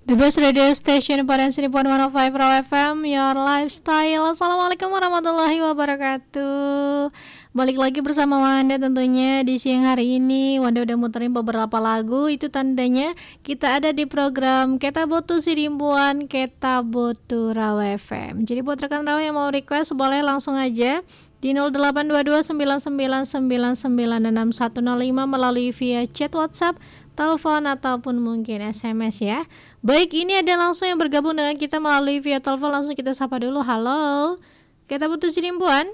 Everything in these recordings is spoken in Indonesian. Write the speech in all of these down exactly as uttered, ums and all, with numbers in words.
The best radio station pada Sinipon seratus lima Raw F M, your lifestyle. Assalamualaikum warahmatullahi wabarakatuh. Balik lagi bersama Wanda tentunya di siang hari ini. Wanda udah muterin beberapa lagu. Itu tandanya kita ada di program Keta Botu Sirimbuan, Keta Botu Raw F M. Jadi buat rekan Raw yang mau request boleh langsung aja di nol delapan dua dua sembilan sembilan sembilan sembilan enam satu nol lima melalui via chat WhatsApp, telepon ataupun mungkin S M S ya. Baik, ini ada langsung yang bergabung dengan kita melalui via telepon. Langsung kita sapa dulu. Halo, Keta Botu Sirimbuan.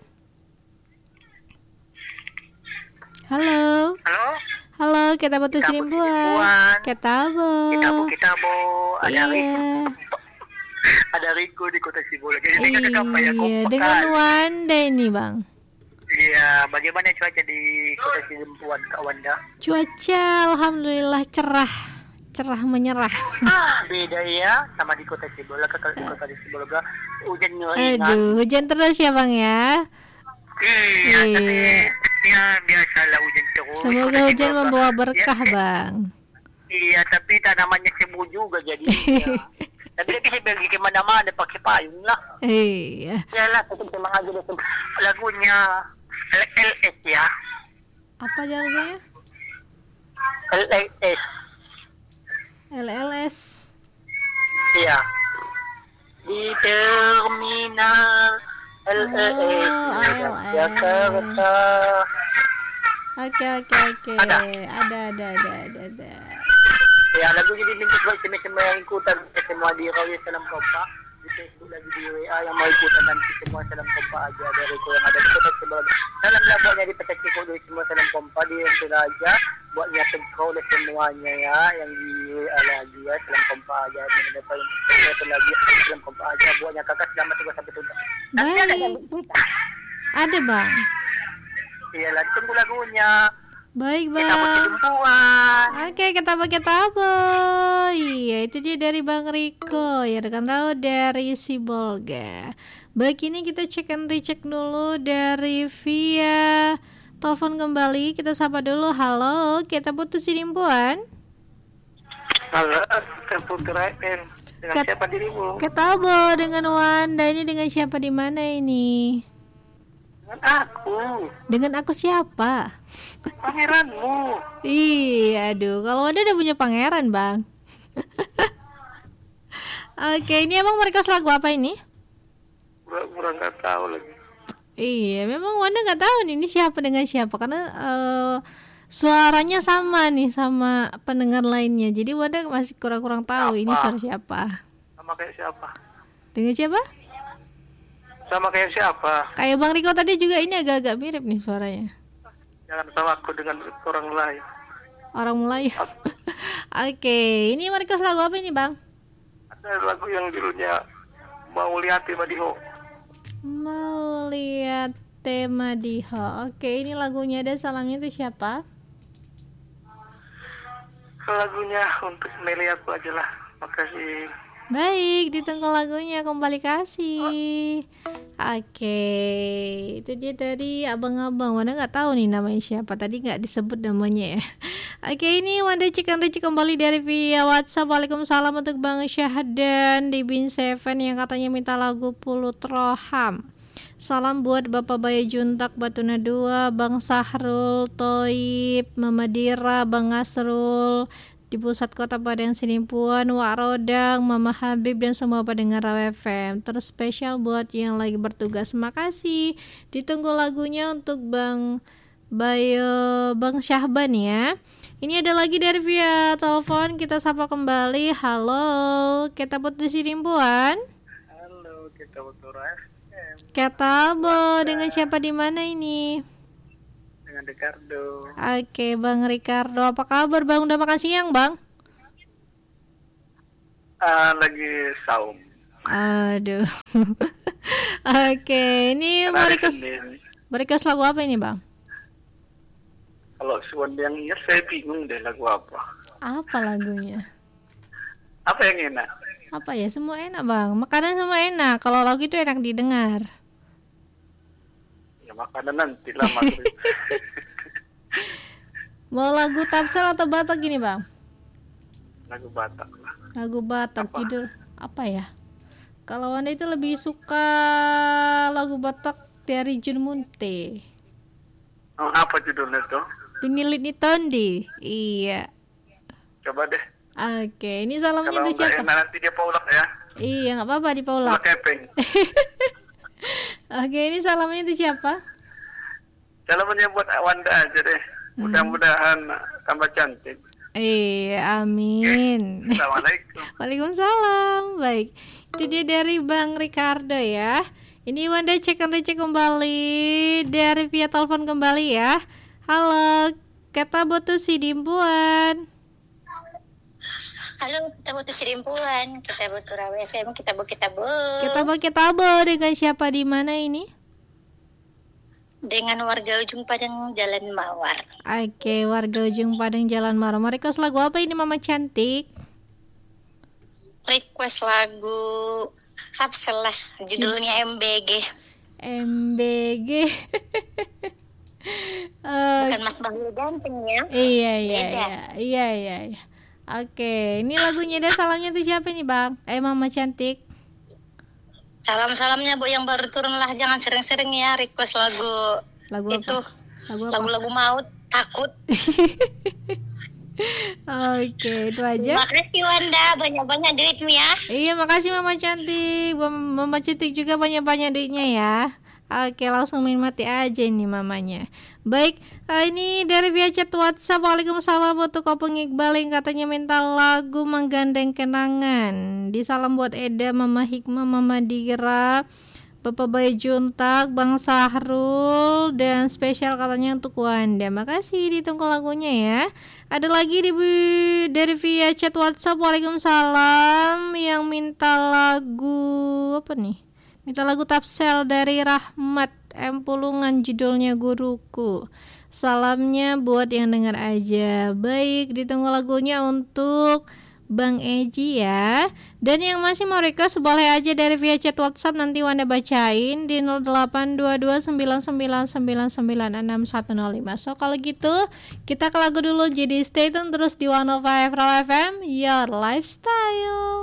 Halo. Halo. Halo, Keta Botu Sirimbuan. Keta Bo. Kita bu kita bu ada Iya. Rico. Ada Rico di Kota Sibolga. Jadi kita dekat ya Iya, dengan Wanda ini, Bang. Iya, bagaimana cuaca di Kota Sibolga, Kak Wanda? Cuaca alhamdulillah cerah. Cerah menyerah. Ah, beda ya sama di Kota Sibolga. Kalau di Kota Sibolga hujannya ringan. Aduh, hujan terus ya, Bang ya. Iya, Iya. tapi ya biasalah hujan terus. Semoga Kota hujan Sibolga. membawa berkah, Ya, Bang. Iya, tapi tanamannya semu juga jadi. Ya. Tapi dia bisa pergi kemana-mana pakai payung lah. Iya. Yalah, tetap semangat aja deh. Lagunya L L S ya. Apa lagunya? L L S. L L S. Iya. Di terminal L L S Oh, L L S. Jakarta. Oke, oke, oke. Ada. Ada, ada, ada, ada, ada. Ya, lagu jadi minta buat semua yang ikutan semua di Rawi Salam Kompa di Facebook lagi di W A yang mau ikutan nanti semua Salam Kompa aja dari Riko yang ada di Kota Sibolga. Dalam labuannya di P T Ciko dari semua Salam Kompa di yang sudah aja buatnya tengkau oleh semuanya ya yang di W A lagi ya Salam Kompa aja mendapat yang lagi Salam Kompa aja buatnya kakak selamat juga sampai tuntas. Nanti ada yang kita. Ada, Bang. Iyalah tunggu lagunya. Baik, Kita mau Bang. jempuan. Oke, kita pakai tabo. Iya, itu dia dari Bang Riko. Ya, rekan Raw dari Sibolga. Baik, ini kita cek and recheck dulu dari via telepon kembali. Kita sapa dulu. Halo, Keta Botu Sirimbuan. Halo, Putra M. Dengan Ket- siapa dirimu? Ketabo dengan Wanda. Ini dengan siapa di mana ini? Dengan aku, Dengan aku siapa? pangeranmu. Iya, aduh. Kalau Wanda udah punya pangeran, Bang. Oke, ini emang mereka lagu apa ini? Pura-pura nggak tahu lagi. Iya, memang Wanda nggak tahu nih ini siapa dengan siapa karena eh, suaranya sama nih sama pendengar lainnya. Jadi Wanda masih kurang-kurang tahu ini Siapa? suara siapa. Sama kayak siapa? Dengan siapa? Sama kayak siapa? Kayak Bang Riko tadi juga ini agak-agak mirip nih suaranya. Jangan sama aku dengan orang lain. Orang Melayu. Oke, ini mereka lagu apa ini, Bang? Ada lagu yang judulnya Mau Lihat Madiho. Mau lihat tema Diho. Oke, ini lagunya ada salamnya itu siapa? Lagunya untuk Meli aku aja lah. Makasih. Baik, ditunggu lagunya, kembali kasih. Oke, itu dia dari abang-abang. Wanda nggak tahu nih namanya siapa. Tadi nggak disebut namanya ya. Oke, ini Wanda Cikan Ricci kembali dari via WhatsApp. Waalaikumsalam untuk Bang Syahdan di Bin Seven yang katanya minta lagu Pulut Roham. Salam buat Bapak Bayu Juntak Batuna dua, Bang Sahrul Toib, Mama Dira, Bang Asrul di pusat kota Padang Sinimpuan, Wak Rodang, Mama Habib dan semua pendengar Raw F M. Terus spesial buat yang lagi bertugas. Makasih. Ditunggu lagunya untuk Bang Bayo, Bang Syahban ya. Ini ada lagi dari via telepon, kita sapa kembali. Halo, Keta Botu Sirimbuan. Halo, kita Putra F M. Kata Bo, dengan siapa di mana ini? Dengan Ricardo. Oke, Bang Ricardo, apa kabar Bang? Udah makan siang, Bang? Ah, lagi saum. Aduh. Oke, ini mau request, mau request lagu apa ini, Bang? Kalau Suwan yang ingat saya bingung deh lagu apa. Apa lagunya? Apa yang enak? Apa ya? Semua enak, Bang. Makanan semua enak. Kalau lagu itu enak didengar. Ya makanan nanti lah masuk. Mau lagu Tapsel atau Batak gini, Bang? lagu Batak lah. Lagu Batak Apa? judul apa ya? Kalau Wanda itu lebih suka lagu Batak dari Jun Munte. Oh, apa judulnya tuh? Pinilit ni Tondi. Iya. Coba deh. Oke, ini salamnya Kalau untuk nggak siapa? enak nanti dia paulak ya. Iya, nggak apa-apa di Paula. Paulak kepeng. Oke, ini salamnya untuk siapa? Salamnya buat Wanda aja deh. Mudah-mudahan tambah cantik. Iya, amin. Assalamualaikum. Waalaikumsalam. Baik, itu dia dari Bang Ricardo ya. Ini Wanda cek and recheck kembali dari via telepon kembali ya. Halo, kata botu si dimpuan. Halo, kita butuh serimpuan, kita butuh Rawa F M, kita bu kita bu. Kita pakai tabo dengan siapa di mana ini? Dengan warga ujung Padang Jalan Mawar. Oke, warga ujung Padang Jalan Mawar. Mereka lagu apa ini Mama Cantik? Request lagu Hapsel lah, judulnya M B G. M B G. uh, Bukan Mas Bahlul ganteng ya. iya iya Beda. iya iya iya. iya. Oke, ini lagunya dan salamnya tuh siapa nih Bang? Eh Mama Cantik. Salam-salamnya Bu yang baru turun lah, jangan sering-sering ya request lagu, Lagu itu apa? Lagu apa? lagu-lagu maut, takut. Oke, itu aja. Makasih Wanda, banyak-banyak duitmu ya. Iya, makasih Mama Cantik. Mama Mama Cantik juga banyak-banyak duitnya ya. Oke, langsung main mati aja nih mamanya. Baik, eh, ini dari via chat WhatsApp. Waalaikumsalam untuk Kopeng Iqbal yang katanya minta lagu Menggandeng Kenangan. Di salam buat Eda, Mama Hikmah, Mama Dira, Bapak Bayu Juntak, Bang Sahrul, dan spesial katanya untuk Wanda. Makasih, ditunggu lagunya ya. Ada lagi di, dari via chat WhatsApp. Waalaikumsalam yang minta lagu apa nih? Minta lagu Tapsel dari Rahmat M Pulungan, judulnya Guruku. Salamnya buat yang dengar aja. Baik, ditunggu lagunya untuk Bang Eji ya. Dan yang masih mau request boleh aja dari via chat WhatsApp, nanti Wanda bacain di nol delapan dua dua sembilan sembilan sembilan sembilan enam satu nol lima. So kalau gitu kita ke lagu dulu, jadi stay tune terus di seratus lima Raw F M, Your Lifestyle.